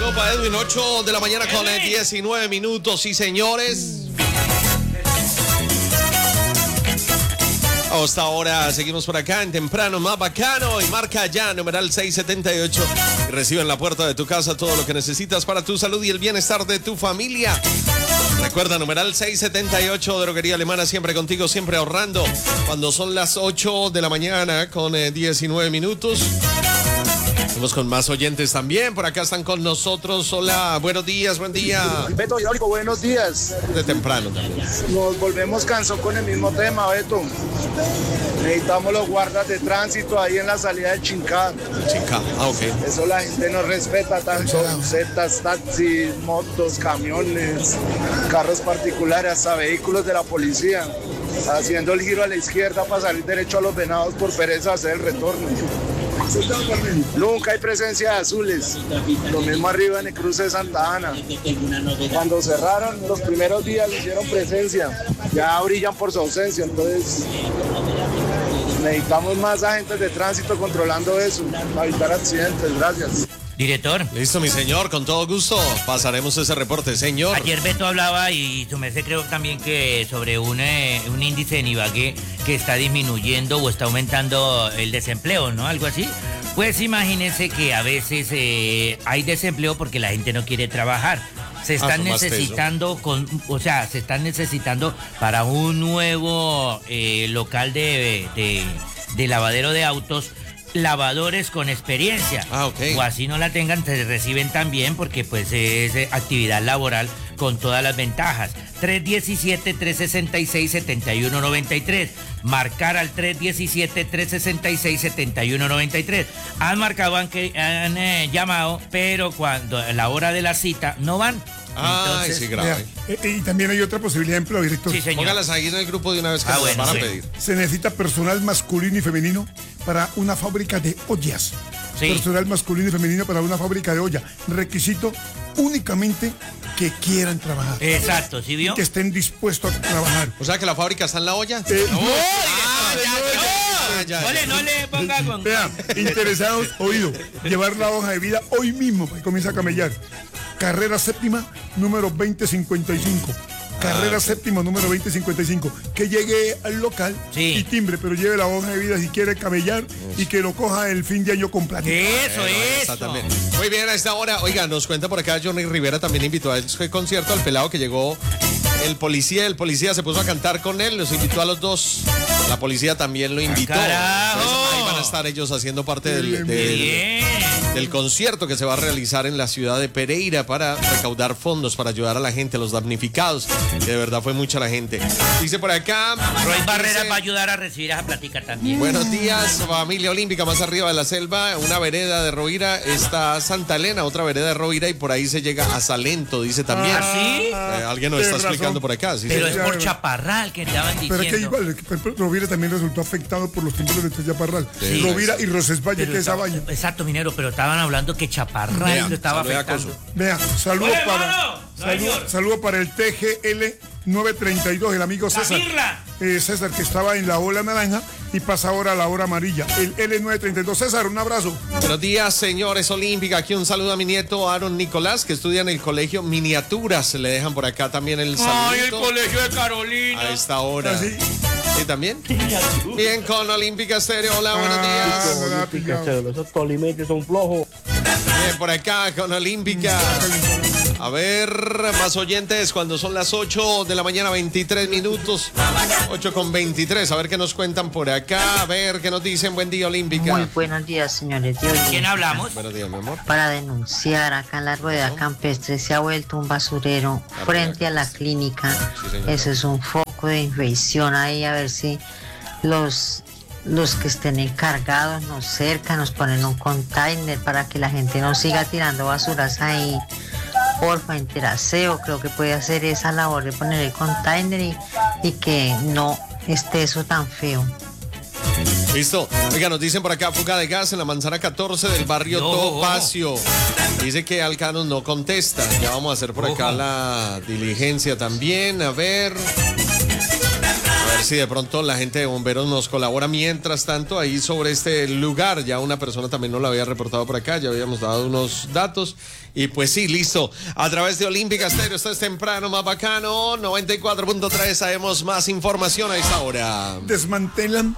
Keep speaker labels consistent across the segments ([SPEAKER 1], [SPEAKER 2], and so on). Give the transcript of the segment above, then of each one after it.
[SPEAKER 1] Saludos para Edwin, 8 de la mañana con 19 minutos. Sí, señores. Hasta ahora seguimos por acá en Temprano Más Bacano y marca ya numeral 678 y recibe en la puerta de tu casa todo lo que necesitas para tu salud y el bienestar de tu familia. Recuerda, numeral 678, droguería alemana, siempre contigo, siempre ahorrando. Cuando son las 8 de la mañana con 19 minutos. Vamos con más oyentes también. Por acá están con nosotros. Hola, buenos días, buen día.
[SPEAKER 2] Beto Hidráulico, buenos días.
[SPEAKER 1] De temprano también.
[SPEAKER 2] Nos volvemos cansos con el mismo tema, Beto. Necesitamos los guardas de tránsito ahí en la salida del Chincá.
[SPEAKER 1] Chincá, ok.
[SPEAKER 2] Eso la gente no respeta tanto. Zetas, taxis, motos, camiones, carros particulares, hasta vehículos de la policía. Haciendo el giro a la izquierda para salir derecho a los Venados por pereza de hacer el retorno. Nunca hay presencia de azules. Lo mismo arriba en el cruce de Santa Ana. Cuando cerraron, los primeros días le hicieron presencia. Ya brillan por su ausencia. Entonces, necesitamos más agentes de tránsito controlando eso para evitar accidentes. Gracias.
[SPEAKER 3] Director.
[SPEAKER 1] Listo, mi señor, con todo gusto. Pasaremos ese reporte, señor.
[SPEAKER 3] Ayer Beto hablaba y su merced creo también que sobre un índice en Ibagué que está disminuyendo o está aumentando el desempleo, ¿no? Algo así. Pues imagínense que a veces hay desempleo porque la gente no quiere trabajar. Se están necesitando se están necesitando para un nuevo local de lavadero de autos. Lavadores con experiencia.
[SPEAKER 1] Ok.
[SPEAKER 3] O así no la tengan, se reciben también porque pues es actividad laboral con todas las ventajas. 317-366-7193. Marcar al 317-366-7193. Han marcado, han llamado, pero cuando a la hora de la cita no van.
[SPEAKER 1] Entonces, sí, grave.
[SPEAKER 4] Y también hay otra posibilidad de empleo, director.
[SPEAKER 3] Sí, señor.
[SPEAKER 1] Póngalas ahí en el grupo de una vez que nos van a pedir.
[SPEAKER 4] Se necesita personal masculino y femenino para una fábrica de ollas. Sí. Personal masculino y femenino para una fábrica de olla. Requisito únicamente que quieran trabajar.
[SPEAKER 3] Exacto, ¿sí vio?
[SPEAKER 4] Y que estén dispuestos a trabajar.
[SPEAKER 1] O sea que la fábrica está en la olla.
[SPEAKER 3] No le ponga con...
[SPEAKER 4] Vean, interesados, oído, llevar la hoja de vida hoy mismo para que comience a camellar. Carrera séptima, número 2055. Carrera séptima, número 2055. Que llegue al local y timbre, pero lleve la hoja de vida si quiere camellar y que lo coja el fin de año completo.
[SPEAKER 3] Eso.
[SPEAKER 1] También. Muy bien, a esta hora, oiga, nos cuenta por acá Johnny Rivera, también invitó a ese concierto al pelado que llegó. El policía se puso a cantar con él, los invitó a los dos. La policía también lo invitó. Entonces, ahí van a estar ellos haciendo parte del concierto que se va a realizar en la ciudad de Pereira para recaudar fondos para ayudar a la gente, a los damnificados. Que de verdad fue mucha la gente. Dice por acá.
[SPEAKER 3] Roy Barrera va a ayudar a recibir esa plática también.
[SPEAKER 1] Buenos días, familia olímpica, más arriba de la selva, una vereda de Rovira está Santa Elena, otra vereda de Rovira y por ahí se llega a Salento, dice también.
[SPEAKER 3] ¿Sí?
[SPEAKER 1] Alguien nos está explicando por acá. ¿Sí?
[SPEAKER 3] Pero es por Chaparral que estaban diciendo.
[SPEAKER 4] Pero es que igual, Rovira también resultó afectado por los temblores de Chaparral.
[SPEAKER 1] Sí.
[SPEAKER 4] Rovira y Rosesvalle, que es esa vaina.
[SPEAKER 3] Exacto, minero, pero estaban hablando que Chaparral lo estaba afectando.
[SPEAKER 4] Vean, saludo para el TGL 932, el amigo César. César, que estaba en la ola naranja y pasa ahora a la hora amarilla. El L932. César, un abrazo.
[SPEAKER 1] Buenos días, señores olímpica. Aquí un saludo a mi nieto Aaron Nicolás, que estudia en el colegio Miniaturas. Le dejan por acá también el saludo.
[SPEAKER 3] Ay, el colegio de Carolina.
[SPEAKER 1] A esta hora.
[SPEAKER 4] ¿Ah, sí?
[SPEAKER 1] ¿Sí también? Bien, con Olímpica Estéreo. Hola, buenos días.
[SPEAKER 5] Olímpica Estéreo, esos tolimetes son flojos.
[SPEAKER 1] Bien, por acá con Olímpica. A ver, más oyentes cuando son las 8 de la mañana, 23 minutos. 8:23. A ver qué nos cuentan por acá. A ver qué nos dicen. Buen día, Olímpica.
[SPEAKER 6] Muy buenos días, señores de Olímpica.
[SPEAKER 3] ¿Quién hablamos?
[SPEAKER 1] Buenos días, mi amor.
[SPEAKER 6] Para denunciar, acá en la rueda campestre se ha vuelto un basurero frente a la clínica.
[SPEAKER 1] Sí,
[SPEAKER 6] eso es un foco de infección ahí, a ver si los que estén encargados nos cercan, nos ponen un container para que la gente no siga tirando basuras ahí. Porfa, Interaseo creo que puede hacer esa labor de poner el container y que no esté eso tan feo.
[SPEAKER 1] Listo. Oiga, nos dicen por acá fuga de gas en la manzana 14 del barrio Topacio. Dice que Alcanos no contesta. Ya vamos a hacer por acá la diligencia también. A ver ver si de pronto la gente de bomberos nos colabora. Mientras tanto, ahí sobre este lugar, ya una persona también nos lo había reportado por acá, ya habíamos dado unos datos. Y pues sí, listo. A través de Olímpica Estéreo, esto es temprano, más bacano. 94.3, sabemos más información a esta hora.
[SPEAKER 4] Desmantelan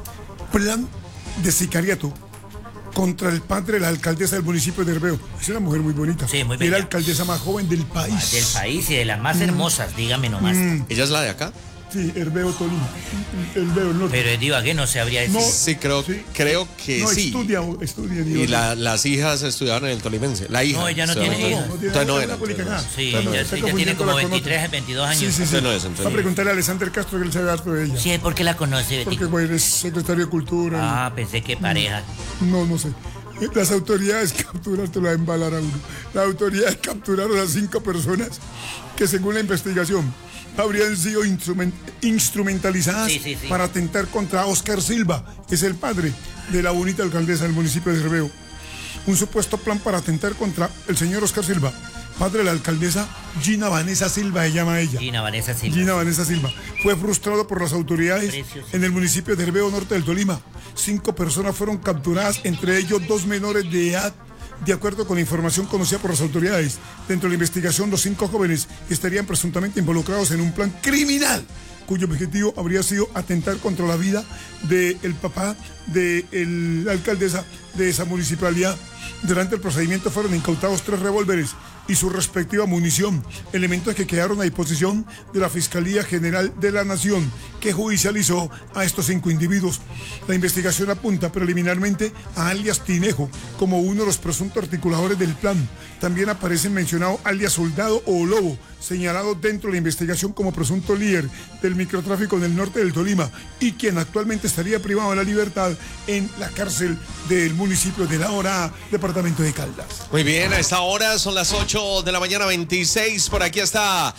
[SPEAKER 4] plan de sicariato contra el padre de la alcaldesa del municipio de Herbeo. Es una mujer muy bonita.
[SPEAKER 3] Sí, muy
[SPEAKER 4] y
[SPEAKER 3] bella.
[SPEAKER 4] la alcaldesa más joven del país.
[SPEAKER 3] Del país y de las más hermosas, dígame nomás.
[SPEAKER 1] ¿Ella es la de acá?
[SPEAKER 4] Sí, Herbeo Tolima. Herbeo Norte.
[SPEAKER 3] Pero digo, ¿a qué no sabría decir?
[SPEAKER 4] No.
[SPEAKER 1] Sí, creo que
[SPEAKER 4] No,
[SPEAKER 1] sí.
[SPEAKER 4] estudia.
[SPEAKER 1] Y las hijas estudiaban en el Tolimense. La hija.
[SPEAKER 3] No, ella no
[SPEAKER 1] estudiaba
[SPEAKER 3] tiene
[SPEAKER 1] en el
[SPEAKER 3] hijas.
[SPEAKER 1] Tolimense. Entonces no era.
[SPEAKER 3] Sí,
[SPEAKER 1] Entonces no
[SPEAKER 3] ella,
[SPEAKER 1] era.
[SPEAKER 3] ella tiene como 23, 22 años.
[SPEAKER 4] Sí.
[SPEAKER 1] Entonces no es,
[SPEAKER 4] Va a
[SPEAKER 1] entonces.
[SPEAKER 4] preguntarle a Alexander Castro que él sabe harto de ella.
[SPEAKER 3] Sí, ¿por qué la conoce,
[SPEAKER 4] Porque
[SPEAKER 3] Betico?
[SPEAKER 4] bueno, es secretario de Cultura.
[SPEAKER 3] Ah, pensé que pareja.
[SPEAKER 4] No sé. Las autoridades capturaron, te lo va a embalar a uno. Las autoridades capturaron a 5 personas que según la investigación habrían sido instrumentalizadas
[SPEAKER 3] Sí.
[SPEAKER 4] para atentar contra Oscar Silva, que es el padre de la bonita alcaldesa del municipio de Herbeo. Un supuesto plan para atentar contra el señor Oscar Silva, padre de la alcaldesa Gina Vanessa Silva, se llama ella.
[SPEAKER 3] Gina Vanessa Silva.
[SPEAKER 4] Gina Vanessa Silva. Fue frustrado por las autoridades
[SPEAKER 3] Precioso.
[SPEAKER 4] en el municipio de Herbeo Norte del Tolima. 5 personas fueron capturadas, entre ellos 2 menores de edad. De acuerdo con la información conocida por las autoridades, dentro de la investigación, los 5 jóvenes estarían presuntamente involucrados en un plan criminal, cuyo objetivo habría sido atentar contra la vida del papá de la alcaldesa de esa municipalidad. Durante el procedimiento fueron incautados 3 revólveres y su respectiva munición, elementos que quedaron a disposición de la Fiscalía General de la Nación, que judicializó a estos 5 individuos. La investigación apunta preliminarmente a alias Tinejo como uno de los presuntos articuladores del plan. También aparecen mencionados alias Soldado o Lobo, señalado dentro de la investigación como presunto líder del microtráfico en el norte del Tolima y quien actualmente estaría privado de la libertad en la cárcel del municipio de La Hora, departamento de Caldas.
[SPEAKER 1] Muy bien, a esta hora son las 8 de la mañana, 26. Por aquí está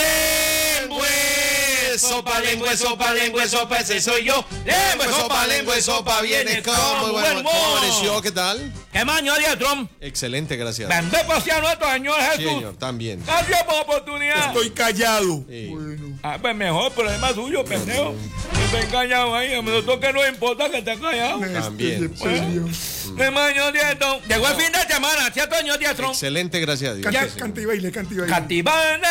[SPEAKER 1] Lengüe sopa, ese soy yo. Lengüe sopa, viene como bueno. ¿Cómo amaneció? ¿Qué tal?
[SPEAKER 3] ¿Qué maño, Trump?
[SPEAKER 1] Excelente, gracias.
[SPEAKER 3] Bendito sea nuestro Señor
[SPEAKER 1] Sí,
[SPEAKER 3] Jesús.
[SPEAKER 1] señor, también.
[SPEAKER 3] Gracias por la oportunidad.
[SPEAKER 4] Estoy callado.
[SPEAKER 1] Sí.
[SPEAKER 4] Bueno.
[SPEAKER 3] Ah, pues mejor, problema suyo, pendejo. Estoy engañado ahí. A nosotros que nos importa que esté callado.
[SPEAKER 1] También.
[SPEAKER 3] ¿Qué maño, Trump? Llegó el fin de semana, ¿cierto, señor Trump?
[SPEAKER 1] Excelente, gracias a Dios.
[SPEAKER 4] Canta y baile.
[SPEAKER 3] Cantibane.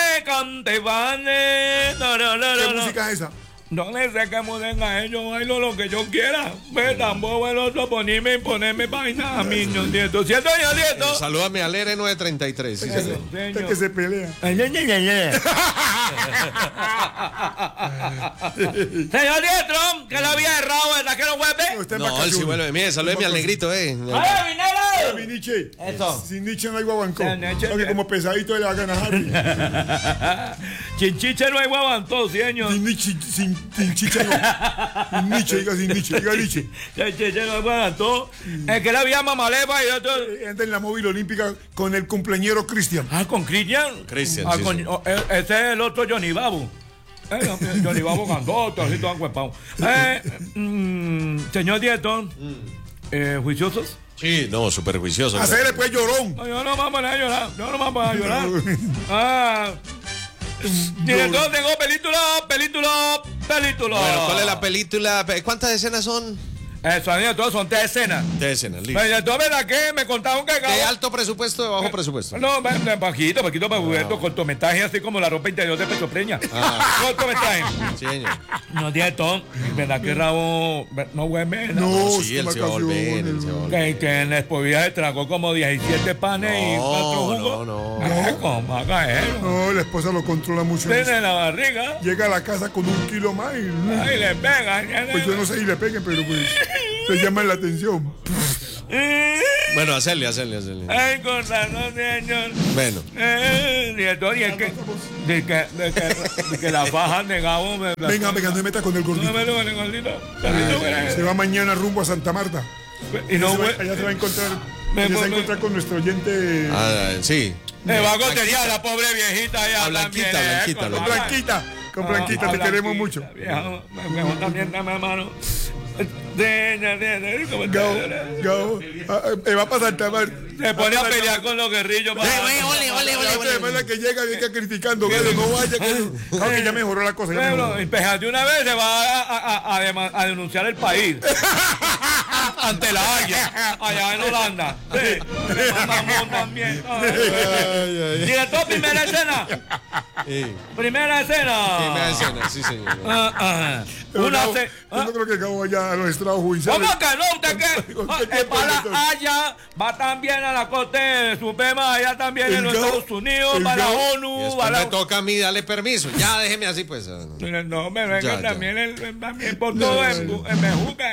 [SPEAKER 4] ¿Qué música es esa?
[SPEAKER 3] No le sé qué música es, yo bailo lo que yo quiera. Pues tampoco el otro ponerme vaina a mí, señor Nieto. ¿Cierto, señor Nieto?
[SPEAKER 1] Salúdame al R933. Sí, señor.
[SPEAKER 4] Este que se pelea.
[SPEAKER 3] Señor Nieto, que la había errado, ¿verdad que no vuelve?
[SPEAKER 4] Está en
[SPEAKER 1] No, él sí
[SPEAKER 4] vacaciones.
[SPEAKER 1] vuelve. Mire, salúdeme al negrito,
[SPEAKER 3] ¡Ay,
[SPEAKER 4] Mi
[SPEAKER 3] Vinero!
[SPEAKER 4] Nietzsche.
[SPEAKER 3] Eso.
[SPEAKER 4] Sin Nietzsche no hay guaguancó.
[SPEAKER 3] Sin Nietzsche
[SPEAKER 4] Porque
[SPEAKER 3] no-
[SPEAKER 4] como pesadito le va a ganar.
[SPEAKER 3] Chinchiche no hay guabantó, señor.
[SPEAKER 4] Sin Nietzsche, sin Chiche no. Sin Nietzsche, diga sin Nietzsche, diga Nietzsche.
[SPEAKER 3] Chinchiche no hay guabantó. Es que la había mamaleva y otro...
[SPEAKER 4] Anda en la móvil olímpica con el cumpleañero Cristian.
[SPEAKER 3] Ah, con Cristian.
[SPEAKER 1] Cristian,
[SPEAKER 3] Ah,
[SPEAKER 1] sí,
[SPEAKER 3] con,
[SPEAKER 1] sí.
[SPEAKER 3] Ese es el otro Johnny Babu. Johnny Babu candoto, así todo acuepado. Señor Dieton, ¿juiciosos?
[SPEAKER 1] Sí, no, súper juicioso.
[SPEAKER 4] Hacerle pues llorón.
[SPEAKER 3] No, yo no me voy a poner a llorar. Yo no me voy a poner a llorar. Director, tengo película.
[SPEAKER 1] Bueno, ¿cuál es la película? ¿Cuántas escenas son?
[SPEAKER 3] Eso, todos son 3 escenas.
[SPEAKER 1] 3 escenas, listo.
[SPEAKER 3] Pero entonces, ¿verdad que me contaron que
[SPEAKER 1] ¿De alto presupuesto o de bajo presupuesto?
[SPEAKER 3] No, bajito, para Huberto, cortometraje así como la ropa interior de Pecho Preña. Cortometraje.
[SPEAKER 1] Sí, señor.
[SPEAKER 3] No tiene todo. ¿Verdad que Rabo no vuelve?
[SPEAKER 4] No,
[SPEAKER 1] Sí, él se va a volver, él se va a volver.
[SPEAKER 3] Que en la expovía se tragó como 17 panes y 4 jugos.
[SPEAKER 1] No.
[SPEAKER 3] ¿Cómo haga eso?
[SPEAKER 4] No, la esposa lo controla mucho.
[SPEAKER 3] Tiene la barriga.
[SPEAKER 4] Llega a la casa con 1 kilo más y...
[SPEAKER 3] Ahí le pega.
[SPEAKER 4] Pues yo no sé si le peguen, pero pues le llaman la atención.
[SPEAKER 1] Bueno, hacerle.
[SPEAKER 3] Ay, con razón, señor.
[SPEAKER 1] Bueno.
[SPEAKER 3] Nieto, y es que, de que la faja de Gabo me...
[SPEAKER 4] Venga, no me meta con el
[SPEAKER 3] No
[SPEAKER 4] gordito.
[SPEAKER 3] me lo con el gordito.
[SPEAKER 4] Se va mañana rumbo a Santa Marta.
[SPEAKER 3] Y no,
[SPEAKER 4] Allá se va a encontrar.
[SPEAKER 3] Me-
[SPEAKER 4] Allá se va a
[SPEAKER 3] me-
[SPEAKER 4] encontrar con nuestro oyente.
[SPEAKER 1] Sí.
[SPEAKER 3] me va a cotear la pobre viejita allá.
[SPEAKER 1] A Blanquita,
[SPEAKER 3] también,
[SPEAKER 1] Blanquita,
[SPEAKER 3] con
[SPEAKER 4] Blanquita. Con Blanquita, te queremos mucho.
[SPEAKER 3] Mejor también dame hermano.
[SPEAKER 4] Gabo, va para Santa Marta.
[SPEAKER 7] Se pone a pelear con los guerrillos.
[SPEAKER 4] Ole, que llega y que criticando, que no vaya, que ya mejoró la cosa.
[SPEAKER 7] De una vez se va a denunciar el país ante la Haya, allá en Holanda. Sí. Mamón también. Director, primera escena. Primera escena,
[SPEAKER 1] sí, señor.
[SPEAKER 4] Yo no creo que Gabo vaya a los estrados judiciales.
[SPEAKER 7] ¿Cómo que no? ¿Usted qué? Va a la Haya, va también a la Corte Suprema, allá también en los Estados Unidos, va a la ONU.
[SPEAKER 1] Me toca a mí darle permiso. Ya, déjeme así, pues.
[SPEAKER 7] No, me venga también por todo en Mejuca.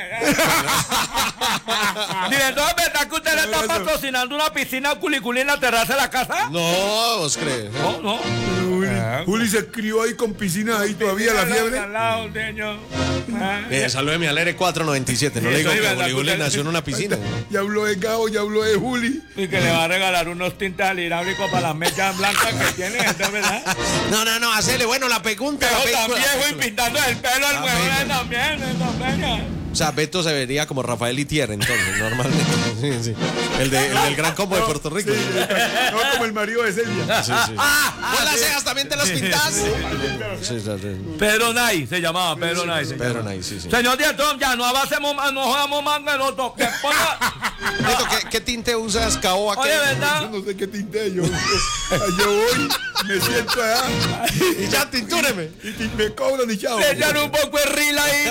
[SPEAKER 7] Director, ¿verdad que usted le está patrocinando una piscina culiculí en la terraza de la casa?
[SPEAKER 1] No, ¿vos crees?
[SPEAKER 7] No.
[SPEAKER 4] Juli se crió ahí con piscinas ahí todavía, la fiebre.
[SPEAKER 7] Al lado, señor.
[SPEAKER 1] Saludeme al R497. No le digo que Juli nació en una piscina.
[SPEAKER 4] Ya habló de Gabo, ya habló de Juli.
[SPEAKER 7] Y que le va a regalar unos tintes al hidráulico para las mechas blancas que tiene, ¿verdad?
[SPEAKER 1] No, hacele, bueno, la pregunta.
[SPEAKER 7] Pero también fui pintando el pelo al huevón también.
[SPEAKER 1] O sea, Beto se vería como Rafael Itier, entonces, normalmente. Sí. El del Gran Combo de Puerto Rico.
[SPEAKER 4] Sí, no como el marido de Celia.
[SPEAKER 1] Sí. ¿Vos las cejas también te las pintas? Sí.
[SPEAKER 7] Pedro Nay se llamaba, Pedro Nay.
[SPEAKER 1] Pedro Nay, sí.
[SPEAKER 7] Señor director, ya no avancemos más, no jugamos más del otro. Que ponga...
[SPEAKER 1] Beto, ¿qué tinte usas, caoba?
[SPEAKER 7] Oye, ¿verdad?
[SPEAKER 4] Yo no sé qué tinte yo voy, me siento allá.
[SPEAKER 1] Y ya, tintúreme.
[SPEAKER 4] Y me cobran y chao.
[SPEAKER 7] Le echan un poco de rila ahí.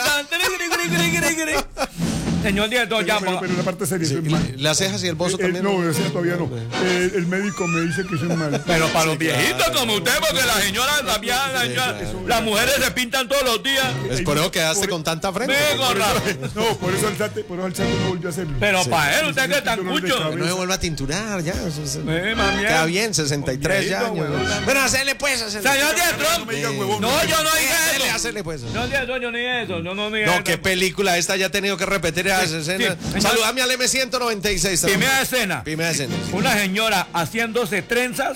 [SPEAKER 7] Señor director, ya.
[SPEAKER 4] Pero en la parte seria.
[SPEAKER 1] Sí, ¿las cejas y el bozo también?
[SPEAKER 4] No, las cejas todavía no. El médico me dice que soy malo.
[SPEAKER 7] Pero para los viejitos como usted, porque las señoras también, las mujeres se pintan todos los días.
[SPEAKER 1] Es por eso quedaste con tanta frente.
[SPEAKER 4] No, por eso Alzate no volvió a hacerlo.
[SPEAKER 7] Pero para él, usted que es tan cucho.
[SPEAKER 1] No se vuelva a tinturar, ya. Queda bien, 63 ya años. Bueno, hacele pues.
[SPEAKER 7] Señor director. No, yo no dije eso.
[SPEAKER 1] Hacele pues.
[SPEAKER 7] No, director, yo no dije eso.
[SPEAKER 1] No, qué película esta, ya he tenido que repetir esa escena. Saludame al M196.
[SPEAKER 7] Primera escena. Una señora haciéndose trenzas.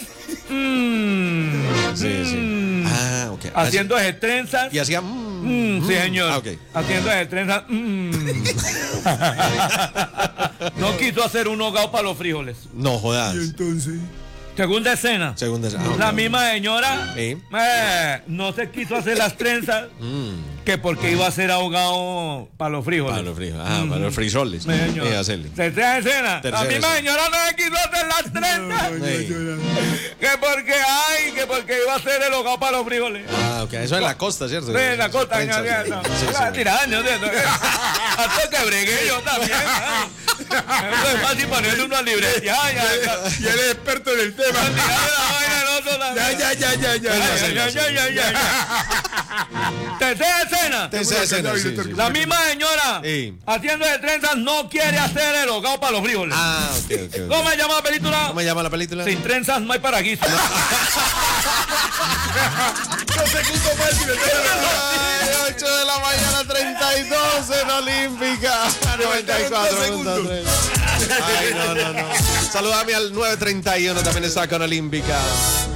[SPEAKER 1] Sí. Ah, ok.
[SPEAKER 7] Haciéndose trenzas.
[SPEAKER 1] Y hacía.
[SPEAKER 7] Sí, señor.
[SPEAKER 1] Ah, okay.
[SPEAKER 7] Haciéndose trenzas. No quiso hacer un hogado para los frijoles.
[SPEAKER 1] No jodas.
[SPEAKER 4] Y entonces.
[SPEAKER 7] Segunda escena. La misma señora no se quiso hacer las trenzas que porque iba a ser ahogado para los frijoles.
[SPEAKER 1] Para los frijoles.
[SPEAKER 7] Tercera escena. La misma señora no se quiso hacer las trenzas. Que porque iba a ser el ahogado para los frijoles.
[SPEAKER 1] Ah, ok. Eso es la costa, ¿cierto?
[SPEAKER 7] Sí, en la costa. Tirando. Hasta que bregué yo también. Es fácil ponerle una librería.
[SPEAKER 4] Y él es experto en el tema.
[SPEAKER 7] Tercera escena. La misma señora haciendo de trenzas no quiere hacer el hogado para los frijoles.
[SPEAKER 1] Ah, ok.
[SPEAKER 7] ¿Cómo se llama la película? Sin trenzas no hay paraguiso.
[SPEAKER 1] 8 de la mañana, 32 en Olímpica. 94 segundos. Ay, no. Saludame al 931, también está con Olímpica.